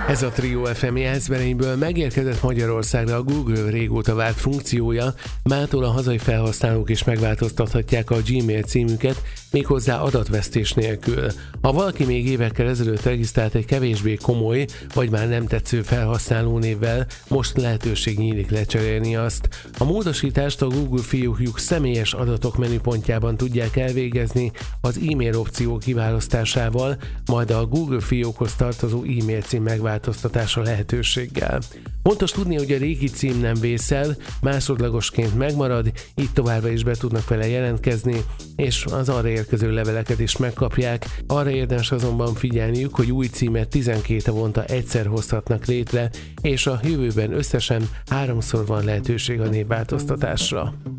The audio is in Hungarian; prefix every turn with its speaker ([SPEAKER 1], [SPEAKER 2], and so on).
[SPEAKER 1] Ez a Trio FM jelzbeneimből megérkezett Magyarországra a Google régóta várt funkciója, mától a hazai felhasználók is megváltoztathatják a Gmail címüket, méghozzá adatvesztés nélkül. Ha valaki még évekkel ezelőtt regisztrált egy kevésbé komoly, vagy már nem tetsző felhasználónévvel, most lehetőség nyílik lecserélni azt. A módosítást a Google fiókjuk személyes adatok menüpontjában tudják elvégezni az e-mail opció kiválasztásával, majd a Google fiókhoz tartozó e-mail cím megváltoztatása lehetőséggel. Fontos tudni, hogy a régi cím nem vészel, másodlagosként megmarad, így továbbra is be tudnak vele jelentkezni, és az arra érkező leveleket is megkapják. Arra érdemes azonban figyelniük, hogy új címet 12 havonta egyszer hozhatnak létre, és a jövőben összesen 3-szor van lehetőség a névváltoztatásra.